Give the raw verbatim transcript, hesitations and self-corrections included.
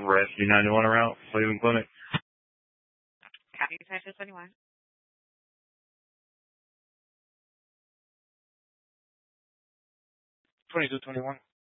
Rescue ninety-one around Cleveland Clinic. Copy, Texas twenty-one. twenty-two twenty-one.